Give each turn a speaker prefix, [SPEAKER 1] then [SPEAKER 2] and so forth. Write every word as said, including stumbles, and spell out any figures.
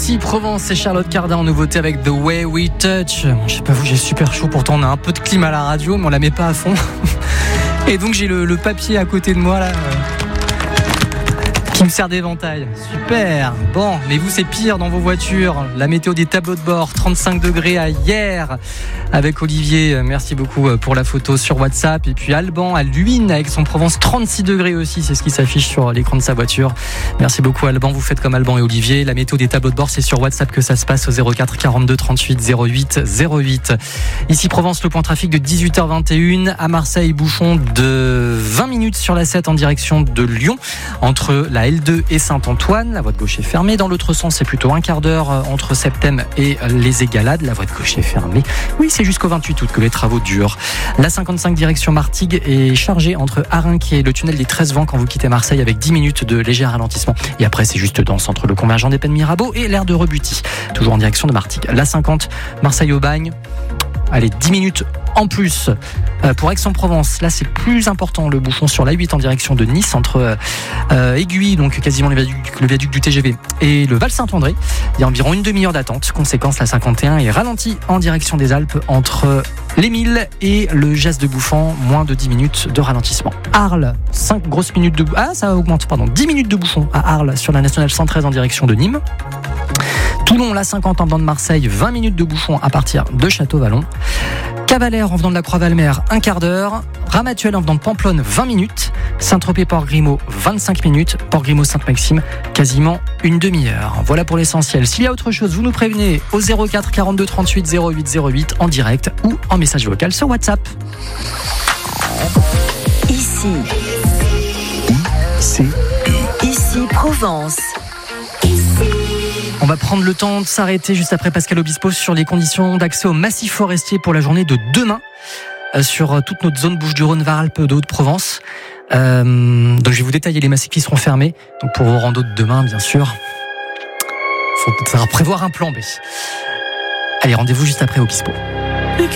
[SPEAKER 1] Ici Provence et Charlotte Cardin en nouveauté avec The Way We Touch. Je sais pas vous, j'ai super chaud, pourtant on a un peu de clim à la radio mais on la met pas à fond. Et donc j'ai le, le papier à côté de moi là euh, qui me sert d'éventail. Super. Bon, mais vous c'est pire dans vos voitures. La météo des tableaux de bord, trente-cinq degrés à hier avec Olivier. Merci beaucoup pour la photo sur WhatsApp. Et puis Alban à Luynes avec son Provence, trente-six degrés aussi. C'est ce qui s'affiche sur l'écran de sa voiture. Merci beaucoup Alban. Vous faites comme Alban et Olivier. La météo des tableaux de bord, c'est sur WhatsApp que ça se passe au zéro quatre quarante-deux trente-huit zéro huit zéro huit. Ici Provence, le point trafic de dix-huit heures vingt et une. À Marseille, bouchon de vingt minutes sur la sept en direction de Lyon. Entre la L deux et Saint-Antoine, la voie de gauche est fermée. Dans l'autre sens, c'est plutôt un quart d'heure entre Septem et les Égalades. La voie de gauche est fermée. Oui, c'est jusqu'au vingt-huit août que les travaux durent. La cinquante-cinq direction Martigues est chargée entre Arinque et le tunnel des treize vents quand vous quittez Marseille avec dix minutes de léger ralentissement. Et après, c'est juste dense entre le convergent des Pennes Mirabeau et l'aire de Rebuty. Toujours en direction de Martigues. La cinquante, Marseille-Aubagne. Allez, dix minutes en plus pour Aix-en-Provence. Là, c'est plus important, le bouchon sur l'A huit en direction de Nice, entre euh, Aiguille, donc quasiment le viaduc, le viaduc du T G V, et le Val-Saint-André. Il y a environ une demi-heure d'attente. Conséquence, la cinquante et un est ralentie en direction des Alpes entre les Milles et le Geste de Bouffan. Moins de dix minutes de ralentissement. Arles, cinq grosses minutes de... Ah, ça augmente, pardon. dix minutes de bouchon à Arles sur la nationale cent treize en direction de Nîmes. Toulon, la cinquante en venant de Marseille, vingt minutes de bouchon à partir de Château-Vallon. Cavalère en venant de la Croix-Valmer, un quart d'heure. Ramatuelle en venant de Pamplonne, vingt minutes. Saint-Tropez-Port-Grimaud, vingt-cinq minutes. Port-Grimaud-Sainte-Maxime, quasiment une demi-heure. Voilà pour l'essentiel. S'il y a autre chose, vous nous prévenez au zéro quatre quarante-deux trente-huit zéro huit zéro huit en direct ou en message vocal sur WhatsApp.
[SPEAKER 2] Ici. Ici. Ici Provence.
[SPEAKER 1] On va prendre le temps de s'arrêter juste après Pascal Obispo sur les conditions d'accès au massif forestier pour la journée de demain euh, sur toute notre zone Bouches-du-Rhône, Var-Alpes de Haute-Provence. Euh, donc je vais vous détailler les massifs qui seront fermés. Donc pour vos randos de demain, bien sûr, il faut prévoir un plan B. Allez, rendez-vous juste après Obispo.